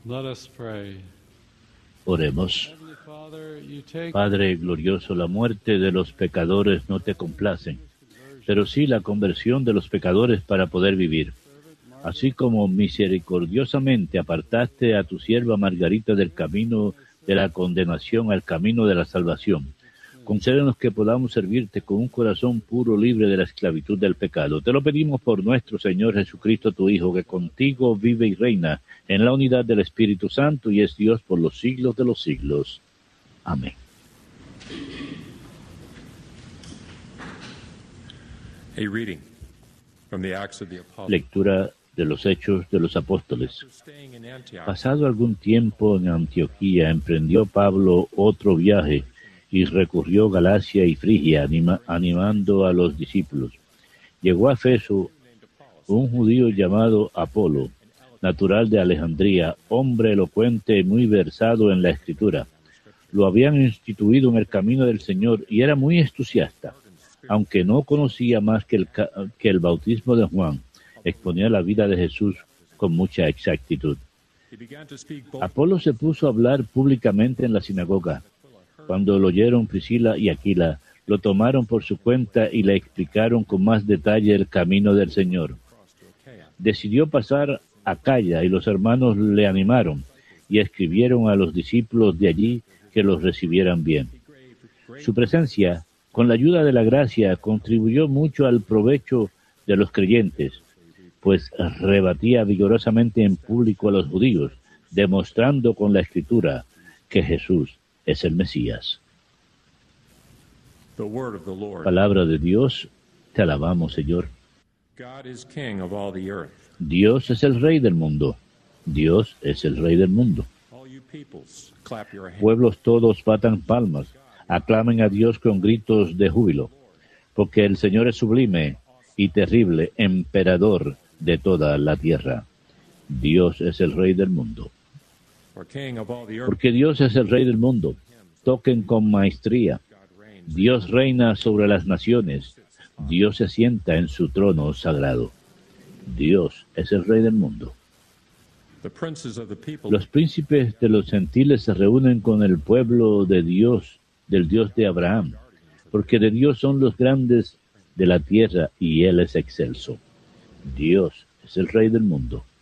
Let us pray. Oremos. Heavenly Father, you take Padre glorioso, la muerte de los pecadores no te complacen, pero sí la conversión de los pecadores para poder vivir. Así como misericordiosamente apartaste a tu sierva Margarita del camino de la condenación al camino de la salvación, concédenos que podamos servirte con un corazón puro, libre de la esclavitud del pecado. Te lo pedimos por nuestro Señor Jesucristo, tu Hijo, que contigo vive y reina en la unidad del Espíritu Santo y es Dios por los siglos de los siglos. Amén. A reading from the Acts of the Apostles. Lectura de los Hechos de los Apóstoles. Staying in Antioch, Pasado algún tiempo en Antioquía, emprendió Pablo otro viaje y recorrió Galacia y Frigia, animando a los discípulos. Llegó a Efeso un judío llamado Apolo, natural de Alejandría, hombre elocuente y muy versado en la Escritura. Lo habían instituido en el camino del Señor y era muy entusiasta, aunque no conocía más que el bautismo de Juan. Exponía la vida de Jesús con mucha exactitud. he began to speak boldly. Apolo se puso a hablar públicamente en la sinagoga. Cuando lo oyeron Priscila y Aquila, lo tomaron por su cuenta y le explicaron con más detalle el camino del Señor. Decidió pasar a Acaya y los hermanos le animaron y escribieron a los discípulos de allí que los recibieran bien. Su presencia, con la ayuda de la gracia, contribuyó mucho al provecho de los creyentes, pues rebatía vigorosamente en público a los judíos, demostrando con la Escritura que Jesús es el Mesías. The word of the Lord. Palabra de Dios, te alabamos, Señor. God is king of all the earth. Dios es el Rey del mundo. Dios es el Rey del mundo. All you peoples, clap your hands. Pueblos todos batan palmas, aclamen a Dios con gritos de júbilo, porque el Señor es sublime y terrible, emperador de toda la tierra. Dios es el Rey del mundo. For king of all the earth, Porque Dios es el Rey del mundo. Toquen con maestría. God reigns. Dios reina sobre las naciones. Dios se sienta en su trono sagrado. Dios es el Rey del mundo. The princes of the people Los príncipes de los gentiles se reúnen con el pueblo de Dios, del Dios de Abraham, porque de Dios son los grandes de la tierra y Él es excelso. Dios es el Rey del mundo.